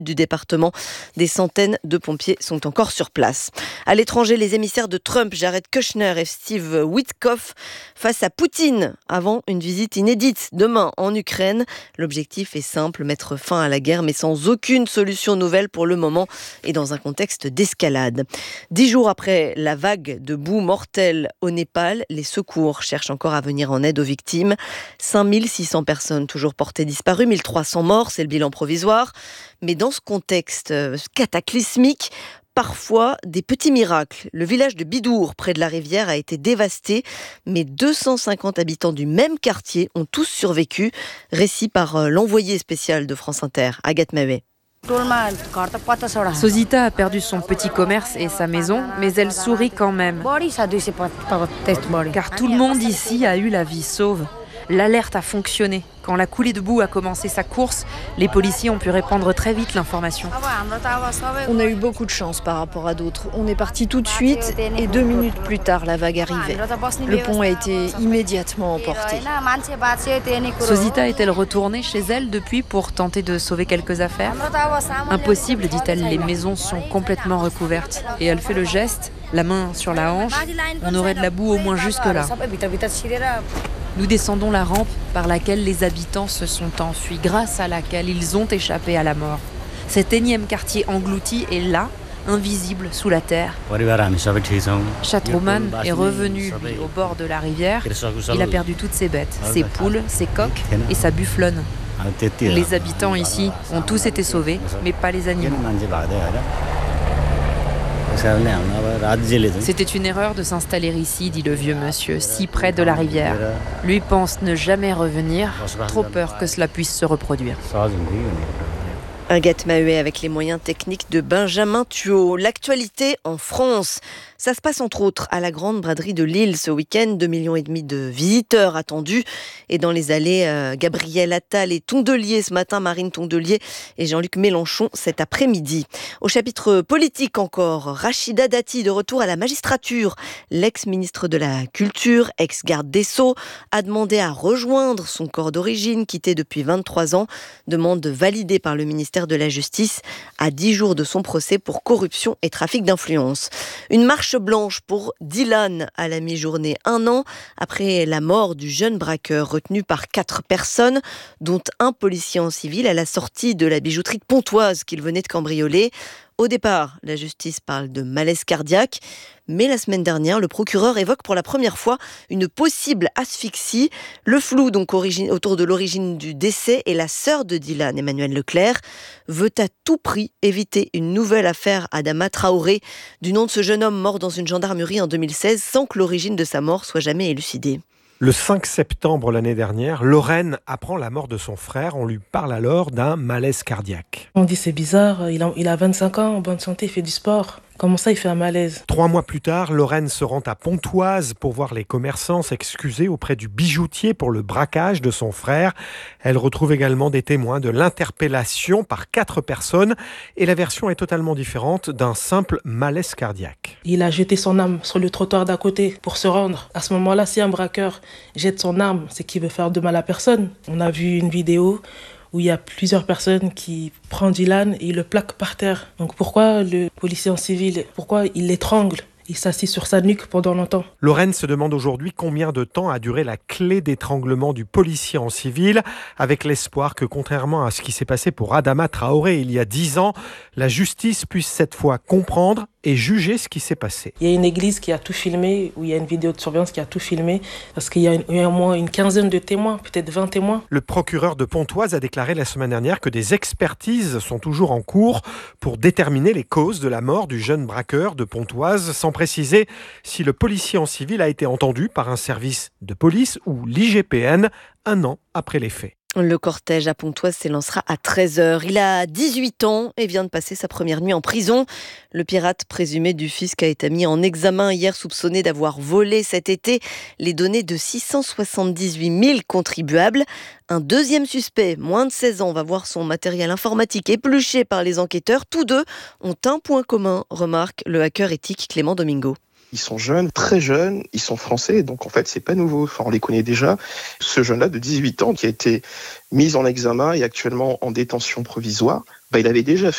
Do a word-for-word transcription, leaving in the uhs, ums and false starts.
du département. Des centaines de pompiers sont encore sur place. À l'étranger, les émissaires de Trump, Jared Kushner et Steve Witkoff, face à Poutine avant une visite inédite demain en Ukraine. L'objectif est simple, mettre fin à la guerre, mais sans aucune solution nouvelle pour le moment et dans un contexte d'escalade. Dix jours après la vague de boue mortelle au Népal, les secours cherchent encore à venir en aide aux victimes. cinq mille six cents personnes toujours portées disparues, mille trois cents morts, c'est le bilan provisoire. Mais dans ce contexte cataclysmique, parfois des petits miracles. Le village de Bidour, près de la rivière, a été dévasté, mais deux cent cinquante habitants du même quartier ont tous survécu. Récit par l'envoyé spécial de France Inter, Agathe Mahé. Sozita a perdu son petit commerce et sa maison, mais elle sourit quand même. Car tout le monde ici a eu la vie sauve. L'alerte a fonctionné. Quand la coulée de boue a commencé sa course, les policiers ont pu répandre très vite l'information. On a eu beaucoup de chance par rapport à d'autres. On est parti tout de suite et deux minutes plus tard, la vague arrivait. Le pont a été immédiatement emporté. Sozita est-elle retournée chez elle depuis pour tenter de sauver quelques affaires ? Impossible, dit-elle, les maisons sont complètement recouvertes. Et elle fait le geste, la main sur la hanche. On aurait de la boue au moins jusque-là. Nous descendons la rampe par laquelle les habitants se sont enfuis, grâce à laquelle ils ont échappé à la mort. Cet énième quartier englouti est là, invisible sous la terre. Chatroman est revenu, lui, au bord de la rivière. Il a perdu toutes ses bêtes, ses poules, ses coqs et sa bufflonne. Les habitants ici ont tous été sauvés, mais pas les animaux. C'était une erreur de s'installer ici, dit le vieux monsieur, si près de la rivière. Lui pense ne jamais revenir, trop peur que cela puisse se reproduire. Agathe Mahé avec les moyens techniques de Benjamin Thuot. L'actualité en France. Ça se passe entre autres à la Grande Braderie de Lille ce week-end. deux millions et demi de visiteurs attendus. Et dans les allées, euh, Gabriel Attal et Tondelier ce matin, Marine Tondelier et Jean-Luc Mélenchon cet après-midi. Au chapitre politique encore, Rachida Dati de retour à la magistrature. L'ex-ministre de la Culture, ex-garde des Sceaux, a demandé à rejoindre son corps d'origine, quitté depuis vingt-trois ans. Demande validée par le ministère de la Justice à dix jours de son procès pour corruption et trafic d'influence. Une marche blanche pour Dylan à la mi-journée, un an après la mort du jeune braqueur retenu par quatre personnes, dont un policier en civil à la sortie de la bijouterie de Pontoise qu'il venait de cambrioler. Au départ, la justice parle de malaise cardiaque, mais la semaine dernière, le procureur évoque pour la première fois une possible asphyxie. Le flou donc origine, autour de l'origine du décès et la sœur de Dylan, Emmanuelle Leclerc, veut à tout prix éviter une nouvelle affaire Adama Traoré, du nom de ce jeune homme mort dans une gendarmerie en deux mille seize, sans que l'origine de sa mort soit jamais élucidée. Le cinq septembre l'année dernière, Lorraine apprend la mort de son frère. On lui parle alors d'un malaise cardiaque. On dit c'est bizarre, il a, il a vingt-cinq ans, en bonne santé, il fait du sport. Comment ça, il fait un malaise ? Trois mois plus tard, Lorraine se rend à Pontoise pour voir les commerçants s'excuser auprès du bijoutier pour le braquage de son frère. Elle retrouve également des témoins de l'interpellation par quatre personnes et la version est totalement différente d'un simple malaise cardiaque. Il a jeté son arme sur le trottoir d'à côté pour se rendre. À ce moment-là, si un braqueur jette son arme, c'est qu'il veut faire de mal à personne. On a vu une vidéo où il y a plusieurs personnes qui prennent Dylan et ils le plaquent par terre. Donc pourquoi le policier en civil, pourquoi il l'étrangle ? Il s'assit sur sa nuque pendant longtemps. Lorraine se demande aujourd'hui combien de temps a duré la clé d'étranglement du policier en civil, avec l'espoir que, contrairement à ce qui s'est passé pour Adama Traoré il y a dix ans, la justice puisse cette fois comprendre et juger ce qui s'est passé. Il y a une église qui a tout filmé, où il y a une vidéo de surveillance qui a tout filmé, parce qu'il y a, une, il y a au moins une quinzaine de témoins, peut-être vingt témoins. Le procureur de Pontoise a déclaré la semaine dernière que des expertises sont toujours en cours pour déterminer les causes de la mort du jeune braqueur de Pontoise, sans préciser si le policier en civil a été entendu par un service de police ou l'I G P N un an après les faits. Le cortège à Pontoise s'élancera à treize heures. Il a dix-huit ans et vient de passer sa première nuit en prison. Le pirate présumé du fisc a été mis en examen hier, soupçonné d'avoir volé cet été les données de six cent soixante-dix-huit mille contribuables. Un deuxième suspect, moins de seize ans, va voir son matériel informatique épluché par les enquêteurs. Tous deux ont un point commun, remarque le hacker éthique Clément Domingo. Ils sont jeunes, très jeunes, ils sont français, donc en fait c'est pas nouveau, enfin on les connaît déjà. Ce jeune-là de dix-huit ans qui a été mis en examen et actuellement en détention provisoire, bah, il avait déjà